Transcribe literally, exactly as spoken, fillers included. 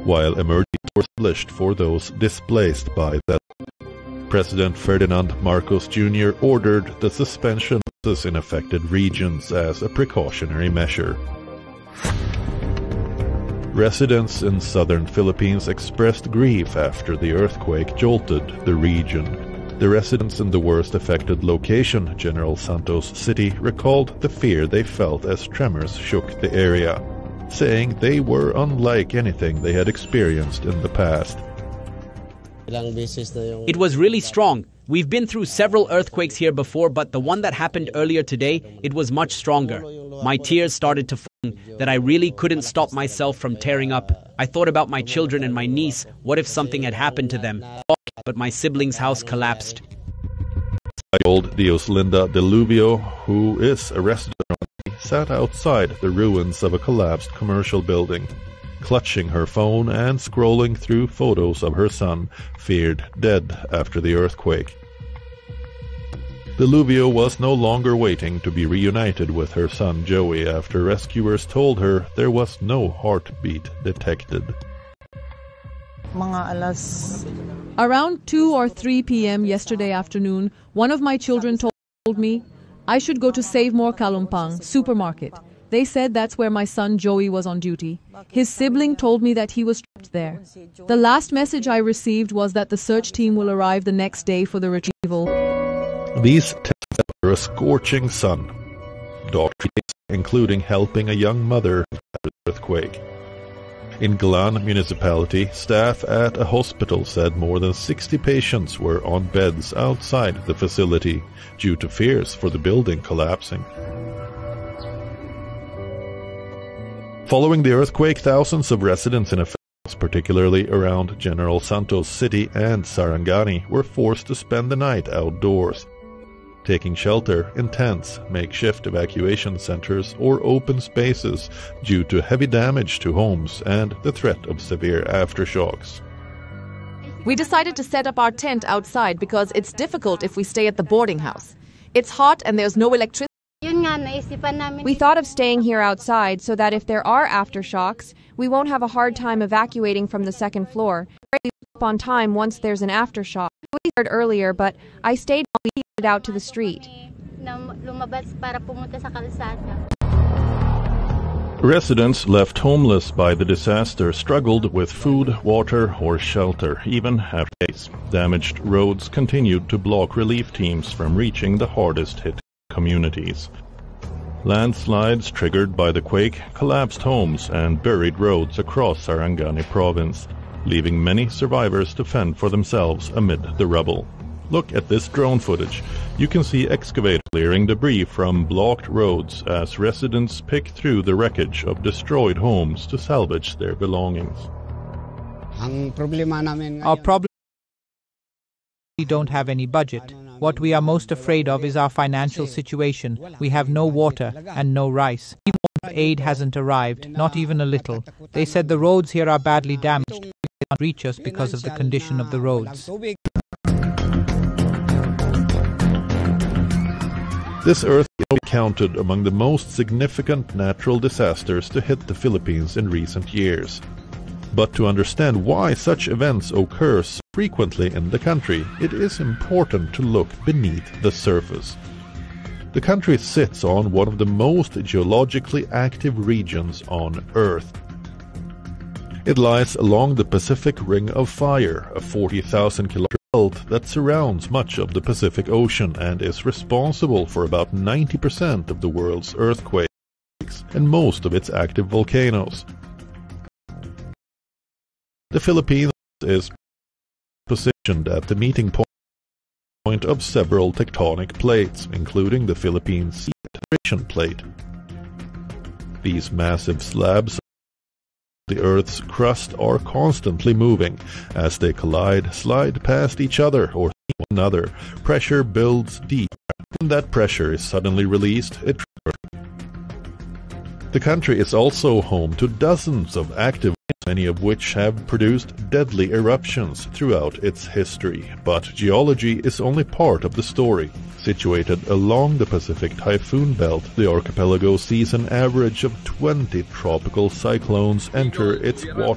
while emergencies were established for those displaced by that. President Ferdinand Marcos Junior ordered the suspension of in affected regions as a precautionary measure. Residents in southern Philippines expressed grief after the earthquake jolted the region. The residents in the worst affected location, General Santos City, recalled the fear they felt as tremors shook the area, saying they were unlike anything they had experienced in the past. It was really strong. We've been through several earthquakes here before, but the one that happened earlier today, it was much stronger. My tears started to fall that I really couldn't stop myself from tearing up. I thought about my children and my niece. What if something had happened to them? But my sibling's house collapsed. Old Dioslinda Deluvio, who is a resident, sat outside the ruins of a collapsed commercial building, clutching her phone and scrolling through photos of her son, feared dead after the earthquake. Deluvio was no longer waiting to be reunited with her son Joey after rescuers told her there was no heartbeat detected. Around two or three p m yesterday afternoon, one of my children told me I should go to Save More Kalumpang supermarket. They said that's where my son Joey was on duty. His sibling told me that he was trapped there. The last message I received was that the search team will arrive the next day for the retrieval. These tests were a scorching sun, doctors including helping a young mother after the earthquake. In Glan municipality, staff at a hospital said more than sixty patients were on beds outside the facility due to fears for the building collapsing. Following the earthquake, thousands of residents in Affairs, particularly around General Santos City and Sarangani, were forced to spend the night outdoors, taking shelter in tents, makeshift evacuation centers, or open spaces due to heavy damage to homes and the threat of severe aftershocks. We decided to set up our tent outside because it's difficult if we stay at the boarding house. It's hot and there's no electricity. We thought of staying here outside so that if there are aftershocks, we won't have a hard time evacuating from the second floor. We up on time once there's an aftershock. We heard earlier, but I stayed out to the street. Residents left homeless by the disaster struggled with food, water, or shelter, even after days. Damaged roads continued to block relief teams from reaching the hardest-hit communities. Landslides triggered by the quake collapsed homes and buried roads across Sarangani province, leaving many survivors to fend for themselves amid the rubble. Look at this drone footage. You can see excavators clearing debris from blocked roads as residents pick through the wreckage of destroyed homes to salvage their belongings. Our problem is we don't have any budget. What we are most afraid of is our financial situation. We have no water and no rice. Even aid hasn't arrived, not even a little. They said the roads here are badly damaged. They can't reach us because of the condition of the roads. This earthquake counted among the most significant natural disasters to hit the Philippines in recent years. But to understand why such events occur so frequently in the country, it is important to look beneath the surface. The country sits on one of the most geologically active regions on Earth. It lies along the Pacific Ring of Fire, a forty thousand kilometer belt that surrounds much of the Pacific Ocean and is responsible for about ninety percent of the world's earthquakes and most of its active volcanoes. The Philippines is positioned at the meeting point of several tectonic plates, including the Philippine Sea Depression Plate. These massive slabs of the Earth's crust are constantly moving. As they collide, slide past each other or one another, pressure builds deep. When that pressure is suddenly released, it triggers. The country is also home to dozens of active, many of which have produced deadly eruptions throughout its history. But geology is only part of the story. Situated along the Pacific Typhoon Belt, the archipelago sees an average of twenty tropical cyclones enter its water